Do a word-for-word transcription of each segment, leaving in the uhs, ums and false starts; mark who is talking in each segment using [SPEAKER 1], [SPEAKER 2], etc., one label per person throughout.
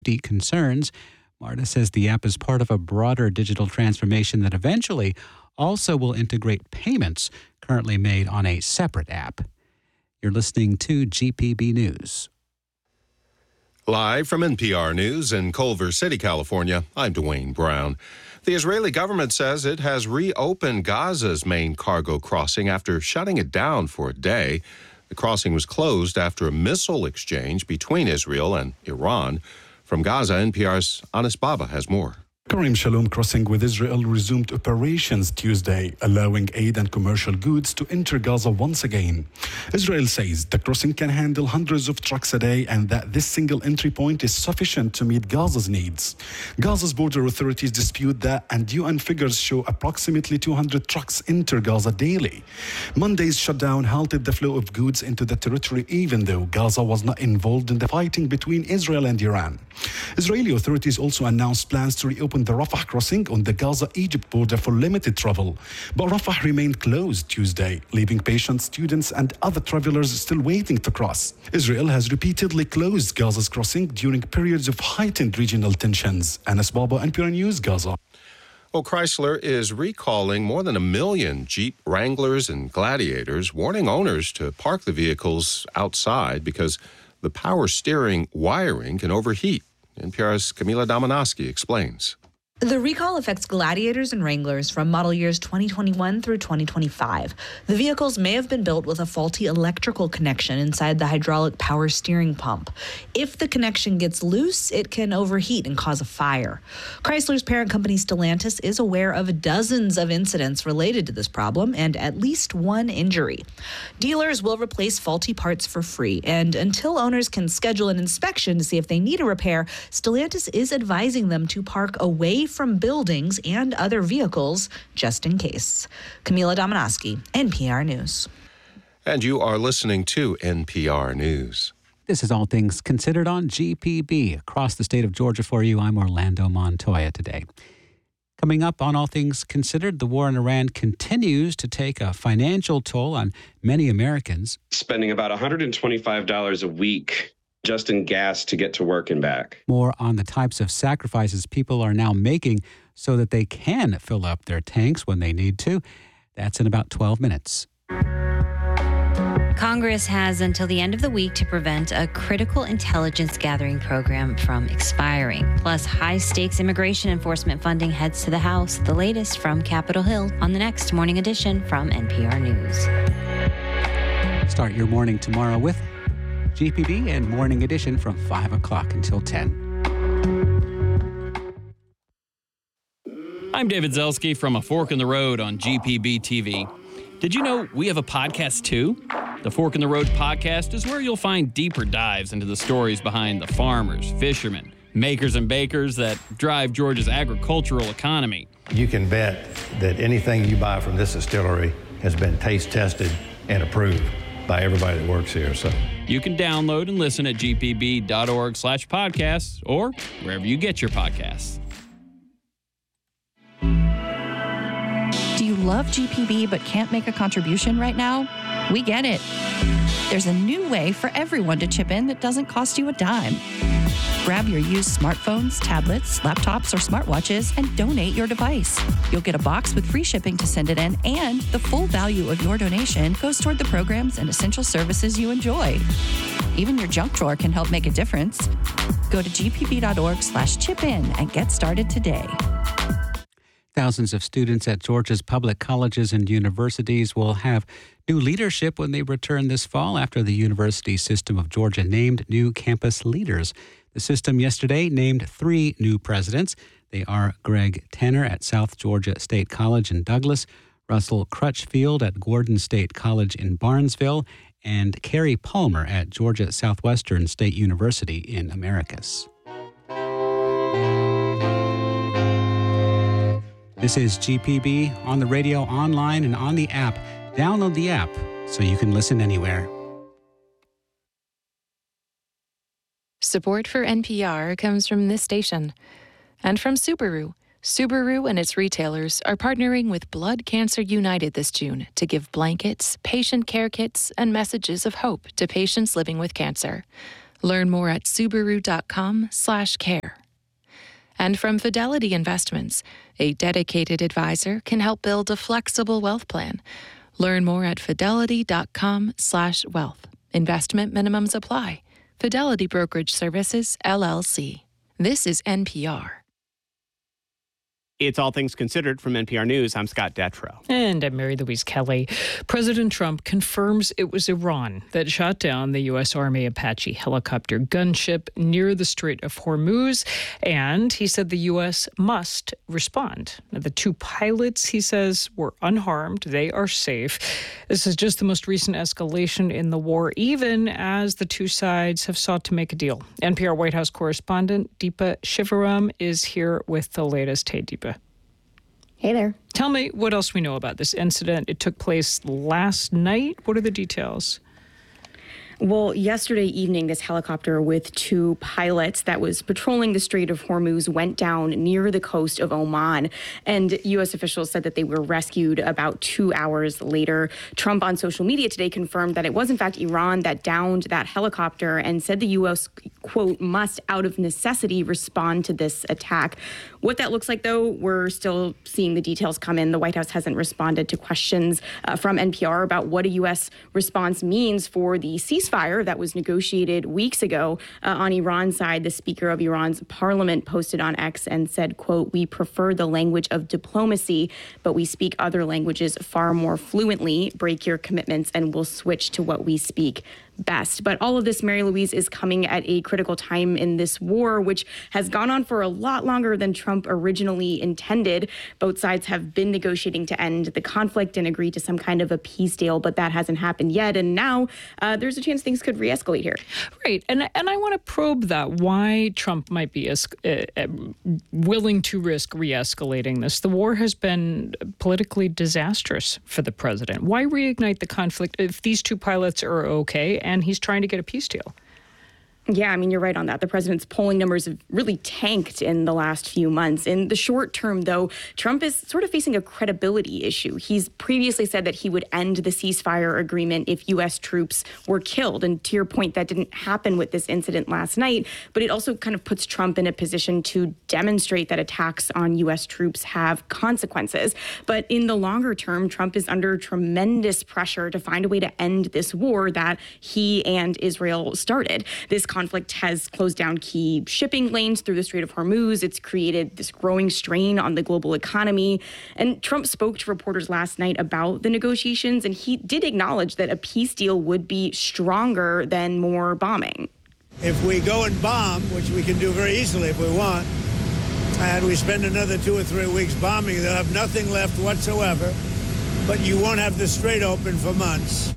[SPEAKER 1] deep concerns. MARTA says the app is part of a broader digital transformation that eventually also will integrate payments currently made on a separate app. You're listening to G P B News.
[SPEAKER 2] Live from N P R News in Culver City, California, I'm Dwayne Brown. The Israeli government says it has reopened Gaza's main cargo crossing after shutting it down for a day. The crossing was closed after a missile exchange between Israel and Iran. From Gaza, N P R's Anis Baba has more.
[SPEAKER 3] Karim Shalom crossing with Israel resumed operations Tuesday, allowing aid and commercial goods to enter Gaza once again. Israel says the crossing can handle hundreds of trucks a day and that this single entry point is sufficient to meet Gaza's needs. Gaza's border authorities dispute that, and U N figures show approximately two hundred trucks enter Gaza daily. Monday's shutdown halted the flow of goods into the territory, even though Gaza was not involved in the fighting between Israel and Iran. Israeli authorities also announced plans to reopen the Rafah crossing on the Gaza-Egypt border for limited travel. But Rafah remained closed Tuesday, leaving patients, students, and other travelers still waiting to cross. Israel has repeatedly closed Gaza's crossing during periods of heightened regional tensions. Anis Baba, N P R News, Gaza.
[SPEAKER 2] Well, Chrysler is recalling more than a million Jeep Wranglers and Gladiators, warning owners to park the vehicles outside because the power steering wiring can overheat. N P R's Camila Domonoski explains.
[SPEAKER 4] The recall affects Gladiators and Wranglers from model years twenty twenty-one through twenty twenty-five. The vehicles may have been built with a faulty electrical connection inside the hydraulic power steering pump. If the connection gets loose, it can overheat and cause a fire. Chrysler's parent company Stellantis is aware of dozens of incidents related to this problem and at least one injury. Dealers will replace faulty parts for free, and until owners can schedule an inspection to see if they need a repair, Stellantis is advising them to park away from buildings and other vehicles just in case. Camila Domonoski, N P R News.
[SPEAKER 2] And you are listening to N P R News.
[SPEAKER 1] This is All Things Considered on G P B. Across the state of Georgia for you, I'm Orlando Montoya today. Coming up on All Things Considered, the war in Iran continues to take a financial toll on many Americans.
[SPEAKER 5] Spending about one hundred twenty-five dollars a week just in gas to get to work and back.
[SPEAKER 1] More on the types of sacrifices people are now making so that they can fill up their tanks when they need to. That's in about twelve minutes.
[SPEAKER 6] Congress has until the end of the week to prevent a critical intelligence gathering program from expiring. Plus, high-stakes immigration enforcement funding heads to the House. The latest from Capitol Hill on the next Morning Edition from N P R News.
[SPEAKER 1] Start your morning tomorrow with G P B and Morning Edition from five o'clock until ten.
[SPEAKER 7] I'm David Zelski from A Fork in the Road on G P B T V. Did you know we have a podcast too? The Fork in the Road podcast is where you'll find deeper dives into the stories behind the farmers, fishermen, makers and bakers that drive Georgia's agricultural economy.
[SPEAKER 8] You can bet that anything you buy from this distillery has been taste tested and approved by everybody that works here. So
[SPEAKER 7] you can download and listen at gpb.org slash podcasts or wherever you get your podcasts.
[SPEAKER 9] Do you love G P B but can't make a contribution right now? We get it. There's a new way for everyone to chip in that doesn't cost you a dime. Grab your used smartphones, tablets, laptops, or smartwatches and donate your device. You'll get a box with free shipping to send it in, and the full value of your donation goes toward the programs and essential services you enjoy. Even your junk drawer can help make a difference. Go to gpb.org slash chip in and get started today.
[SPEAKER 1] Thousands of students at Georgia's public colleges and universities will have new leadership when they return this fall after the University System of Georgia named new campus leaders. The system yesterday named three new presidents. They are Greg Tanner at South Georgia State College in Douglas, Russell Crutchfield at Gordon State College in Barnesville, and Carrie Palmer at Georgia Southwestern State University in Americus. This is G P B on the radio, online, and on the app. Download the app so you can listen anywhere.
[SPEAKER 10] Support for N P R comes from this station and from Subaru. Subaru and its retailers are partnering with Blood Cancer United this June to give blankets, patient care kits, and messages of hope to patients living with cancer. Learn more at Subaru.com slash care. And from Fidelity Investments, a dedicated advisor can help build a flexible wealth plan. Learn more at Fidelity.com slash wealth. Investment minimums apply. Fidelity Brokerage Services, L L C. This is N P R.
[SPEAKER 11] It's All Things Considered from N P R News. I'm Scott Detrow.
[SPEAKER 12] And I'm Mary Louise Kelly. President Trump confirms it was Iran that shot down the U S. Army Apache helicopter gunship near the Strait of Hormuz. And he said the U S must respond. Now, the two pilots, he says, were unharmed. They are safe. This is just the most recent escalation in the war, even as the two sides have sought to make a deal. N P R White House correspondent Deepa Shivaram is here with the latest. Hey, Deepa.
[SPEAKER 13] Hey there.
[SPEAKER 12] Tell me what else we know about this incident. It took place last night. What are the details?
[SPEAKER 13] Well, yesterday evening, this helicopter with two pilots that was patrolling the Strait of Hormuz went down near the coast of Oman. And U S officials said that they were rescued about two hours later. Trump on social media today confirmed that it was, in fact, Iran that downed that helicopter and said the U S, quote, must out of necessity respond to this attack. What that looks like, though, we're still seeing the details come in. The White House hasn't responded to questions uh, from N P R about what a U S response means for the ceasefire that was negotiated weeks ago uh, on Iran's side. The Speaker of Iran's parliament posted on X and said, quote, we prefer the language of diplomacy, but we speak other languages far more fluently. Break your commitments and we'll switch to what we speak best. But all of this, Mary Louise, is coming at a critical time in this war, which has gone on for a lot longer than Trump originally intended. Both sides have been negotiating to end the conflict and agree to some kind of a peace deal, but that hasn't happened yet. And now uh, there's a chance things could re-escalate here.
[SPEAKER 12] Right. And, and I want to probe that, why Trump might be es- uh, uh, willing to risk re-escalating this. The war has been politically disastrous for the president. Why reignite the conflict if these two pilots are okay and he's trying to get a peace deal?
[SPEAKER 13] Yeah, I mean, you're right on that. The president's polling numbers have really tanked in the last few months. In the short term, though, Trump is sort of facing a credibility issue. He's previously said that he would end the ceasefire agreement if U S troops were killed. And to your point, that didn't happen with this incident last night. But it also kind of puts Trump in a position to demonstrate that attacks on U S troops have consequences. But in the longer term, Trump is under tremendous pressure to find a way to end this war that he and Israel started. This conflict has closed down key shipping lanes through the Strait of Hormuz. It's created this growing strain on the global economy. And Trump spoke to reporters last night about the negotiations, and he did acknowledge that a peace deal would be stronger than more bombing.
[SPEAKER 14] If we go and bomb, which we can do very easily if we want, and we spend another two or three weeks bombing, they'll have nothing left whatsoever, but you won't have the strait open for months.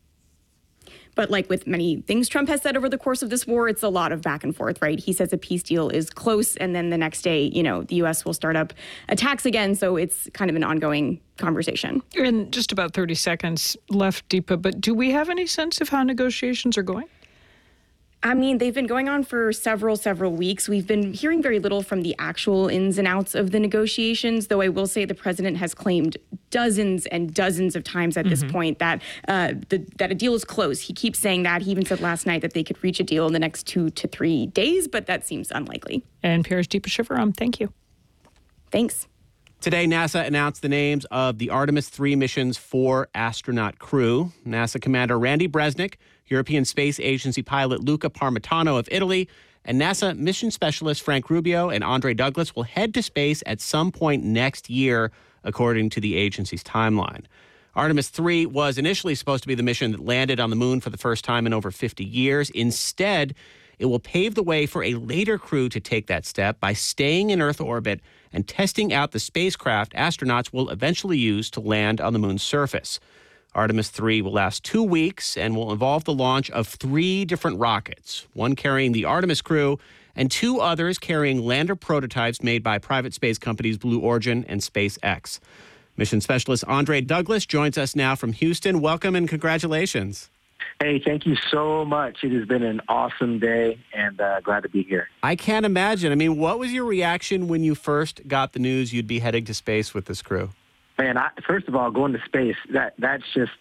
[SPEAKER 13] But like with many things Trump has said over the course of this war, it's a lot of back and forth, right? He says a peace deal is close, and then the next day, you know, the U S will start up attacks again. So it's kind of an ongoing conversation.
[SPEAKER 12] In just about thirty seconds left, Deepa, but do we have any sense of how negotiations are going?
[SPEAKER 13] I mean, they've been going on for several, several weeks. We've been hearing very little from the actual ins and outs of the negotiations, though I will say the president has claimed dozens and dozens of times at mm-hmm. this point that uh, the, that a deal is close. He keeps saying that. He even said last night that they could reach a deal in the next two to three days, but that seems unlikely.
[SPEAKER 12] And N P R's Deepa Shivaram, thank you.
[SPEAKER 13] Thanks.
[SPEAKER 11] Today, NASA announced the names of the Artemis three mission's four astronaut crew. NASA Commander Randy Bresnik, European Space Agency pilot Luca Parmitano of Italy, and NASA mission specialist Frank Rubio and Andre Douglas will head to space at some point next year, according to the agency's timeline. Artemis three was initially supposed to be the mission that landed on the moon for the first time in over fifty years. Instead, it will pave the way for a later crew to take that step by staying in Earth orbit and testing out the spacecraft astronauts will eventually use to land on the moon's surface. Artemis three will last two weeks and will involve the launch of three different rockets, one carrying the Artemis crew and two others carrying lander prototypes made by private space companies Blue Origin and SpaceX. Mission specialist Andre Douglas joins us now from Houston. Welcome and congratulations.
[SPEAKER 15] Hey, thank you so much. It has been an awesome day, and uh, glad to be here.
[SPEAKER 11] I can't imagine. I mean, what was your reaction when you first got the news you'd be heading to space with this crew?
[SPEAKER 15] Man, I, first of all, going to space, that that's just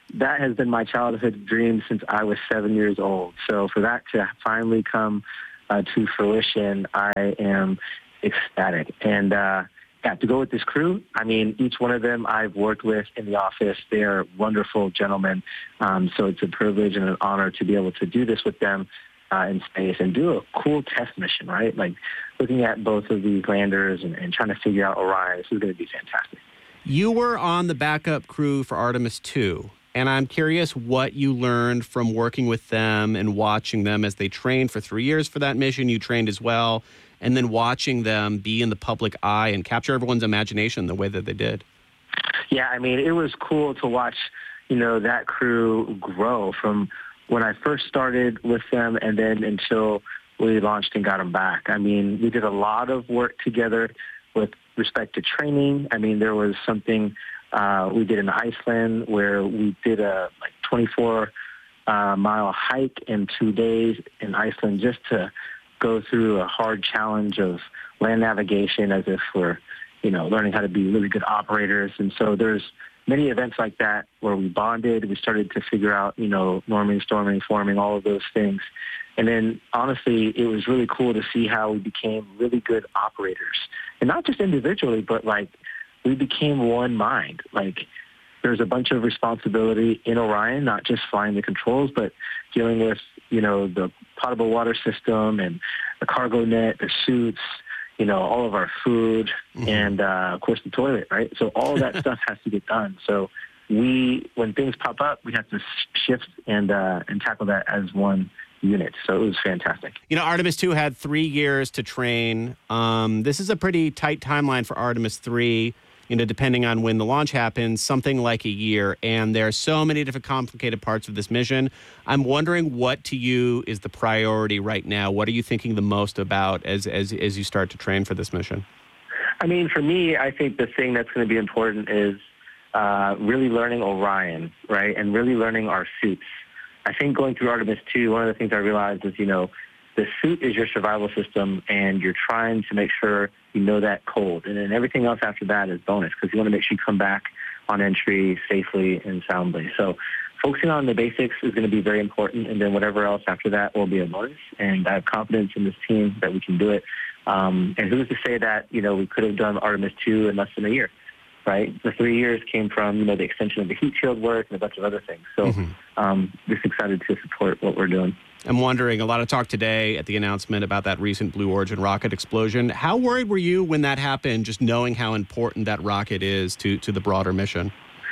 [SPEAKER 15] that has been my childhood dream since I was seven years old. So for that to finally come uh, to fruition, I am ecstatic. And uh, yeah, to go with this crew, I mean, each one of them I've worked with in the office. They're wonderful gentlemen. Um, so it's a privilege and an honor to be able to do this with them uh, in space and do a cool test mission, right? Like looking at both of these landers and, and trying to figure out Orion. This is going to be fantastic.
[SPEAKER 11] You were on the backup crew for Artemis two, and I'm curious what you learned from working with them and watching them as they trained for three years for that mission. You trained as well, and then watching them be in the public eye and capture everyone's imagination the way that they did.
[SPEAKER 15] Yeah, I mean, it was cool to watch, you know, that crew grow from when I first started with them and then until we launched and got them back. I mean, we did a lot of work together with respect to training. I mean, there was something uh, we did in Iceland where we did a like twenty-four uh, mile hike in two days in Iceland just to go through a hard challenge of land navigation as if we're, you know, learning how to be really good operators. And so there's many events like that where we bonded. We started to figure out, you know, norming, storming, forming, all of those things. And then, honestly, it was really cool to see how we became really good operators. And not just individually, but, like, we became one mind. Like, there's a bunch of responsibility in Orion, not just flying the controls, but dealing with, you know, the potable water system and the cargo net, the suits, you know, all of our food, mm-hmm. and, uh, of course, the toilet, right? So all of that stuff has to get done. So we, when things pop up, we have to shift and uh, and tackle that as one unit. So it was fantastic.
[SPEAKER 11] You know, Artemis two had three years to train. Um, this is a pretty tight timeline for Artemis three, you know, depending on when the launch happens, something like a year. And there are so many different complicated parts of this mission. I'm wondering what to you is the priority right now. What are you thinking the most about as, as, as you start to train for this mission?
[SPEAKER 15] I mean, for me, I think the thing that's going to be important is uh, really learning Orion, right? And really learning our suits. I think going through Artemis two, one of the things I realized is, you know, the suit is your survival system, and you're trying to make sure you know that cold. And then everything else after that is bonus, because you want to make sure you come back on entry safely and soundly. So focusing on the basics is going to be very important, and then whatever else after that will be a bonus. And I have confidence in this team that we can do it. Um, and who's to say that, you know, we could have done Artemis two in less than a year? Right? The three years came from, you know, the extension of the heat shield work and a bunch of other things. So mm-hmm. um, just excited to support what we're doing.
[SPEAKER 11] I'm wondering, a lot of talk today at the announcement about that recent Blue Origin rocket explosion. How worried were you when that happened, just knowing how important that rocket is to, to the broader mission?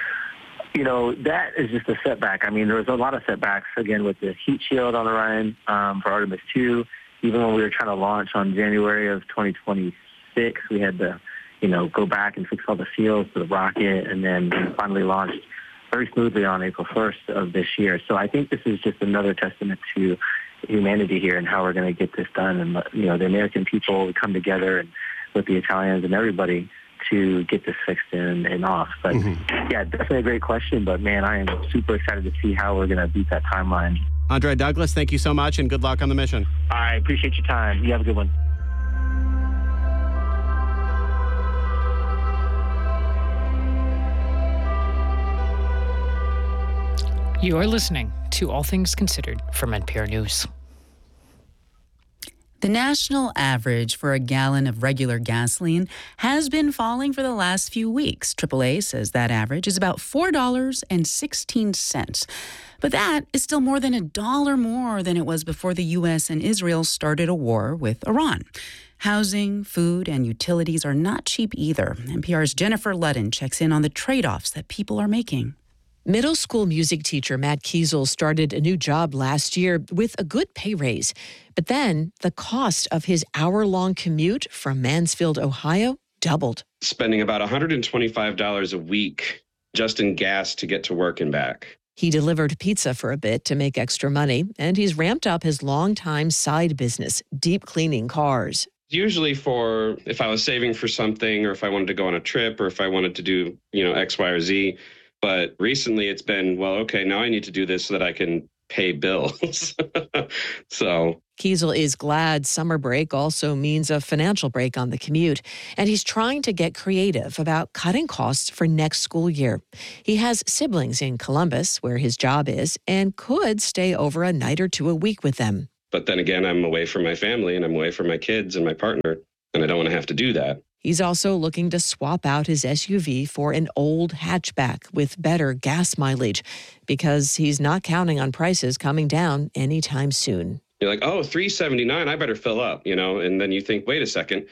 [SPEAKER 15] You know, that is just a setback. I mean, there was a lot of setbacks, again, with the heat shield on Orion um, for Artemis two. Even when we were trying to launch on January of twenty twenty-six, we had to, you know, go back and fix all the seals to the rocket, and then finally launched very smoothly on April first of this year. So I think this is just another testament to humanity here and how we're going to get this done. And, you know, the American people, we come together and with the Italians and everybody to get this fixed and, and off. But, mm-hmm. yeah, definitely a great question. But, man, I am super excited to see how we're going to beat that timeline.
[SPEAKER 11] Andre Douglas, thank you so much, and good luck on the mission.
[SPEAKER 15] I appreciate your time. You have a good one.
[SPEAKER 12] You are listening to All Things Considered from N P R News.
[SPEAKER 16] The national average for a gallon of regular gasoline has been falling for the last few weeks. triple A says that average is about four dollars and sixteen cents. But that is still more than a dollar more than it was before the U S and Israel started a war with Iran. Housing, food, and utilities are not cheap either. N P R's Jennifer Ludden checks in on the trade-offs that people are making.
[SPEAKER 17] Middle school music teacher Matt Kiesel started a new job last year with a good pay raise. But then the cost of his hour-long commute from Mansfield, Ohio, doubled.
[SPEAKER 5] Spending about one hundred twenty-five dollars a week just in gas to get to work and back.
[SPEAKER 17] He delivered pizza for a bit to make extra money, and he's ramped up his longtime side business, deep cleaning cars.
[SPEAKER 5] Usually for if I was saving for something, or if I wanted to go on a trip, or if I wanted to do, you know, X, Y, or Z. But recently it's been, well, okay, now I need to do this so that I can pay bills. So
[SPEAKER 17] Kiesel is glad summer break also means a financial break on the commute, and he's trying to get creative about cutting costs for next school year. He has siblings in Columbus, where his job is, and could stay over a night or two a week with them.
[SPEAKER 5] But then again, I'm away from my family and I'm away from my kids and my partner, and I don't want to have to do that.
[SPEAKER 17] He's also looking to swap out his S U V for an old hatchback with better gas mileage because he's not counting on prices coming down anytime soon.
[SPEAKER 5] You're like, oh, three seventy-nine, I better fill up, you know, and then you think, wait a second,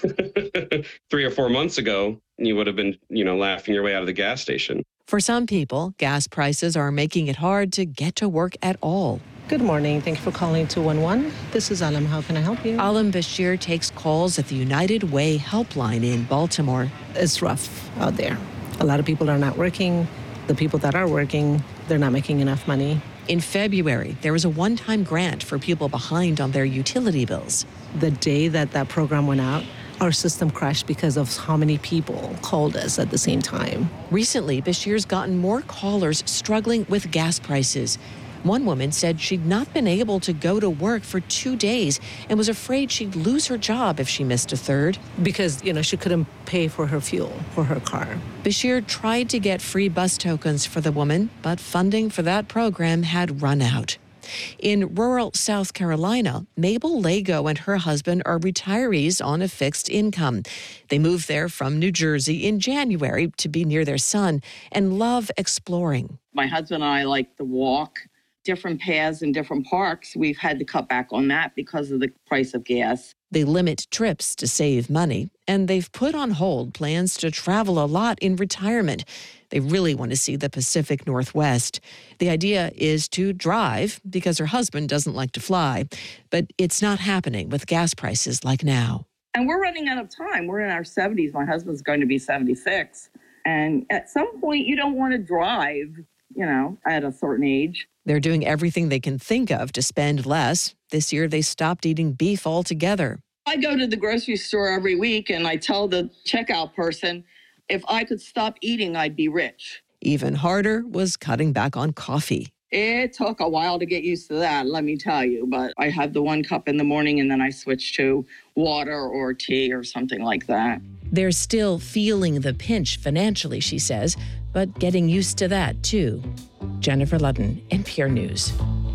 [SPEAKER 5] three or four months ago, you would have been, you know, laughing your way out of the gas station.
[SPEAKER 17] For some people, gas prices are making it hard to get to work at all.
[SPEAKER 18] Good morning. Thank you for calling two one one. This is Alam. How can I help you?
[SPEAKER 17] Alam Bashir takes calls at the United Way helpline in Baltimore.
[SPEAKER 18] It's rough out there. A lot of people are not working. The people that are working, they're not making enough money.
[SPEAKER 17] In February, there was a one-time grant for people behind on their utility bills.
[SPEAKER 18] The day that that program went out, our system crashed because of how many people called us at the same time.
[SPEAKER 17] Recently, Bashir's gotten more callers struggling with gas prices. One woman said she'd not been able to go to work for two days and was afraid she'd lose her job if she missed a third.
[SPEAKER 18] Because, you know, she couldn't pay for her fuel for her car.
[SPEAKER 17] Bashir tried to get free bus tokens for the woman, but funding for that program had run out. In rural South Carolina, Mabel Lago and her husband are retirees on a fixed income. They moved there from New Jersey in January to be near their son and love exploring.
[SPEAKER 19] My husband and I like to walk different paths in different parks. We've had to cut back on that because of the price of gas.
[SPEAKER 17] They limit trips to save money, and they've put on hold plans to travel a lot in retirement. They really want to see the Pacific Northwest. The idea is to drive because her husband doesn't like to fly, but it's not happening with gas prices like now.
[SPEAKER 19] And we're running out of time. We're in our seventies. My husband's going to be seventy-six. And at some point, you don't want to drive, you know, at a certain age.
[SPEAKER 17] They're doing everything they can think of to spend less. This year, they stopped eating beef altogether.
[SPEAKER 19] I go to the grocery store every week and I tell the checkout person, if I could stop eating, I'd be rich.
[SPEAKER 17] Even harder was cutting back on coffee.
[SPEAKER 19] It took a while to get used to that, let me tell you. But I have the one cup in the morning and then I switch to water or tea or something like that.
[SPEAKER 17] They're still feeling the pinch financially, she says, but getting used to that too. Jennifer Ludden, N P R News.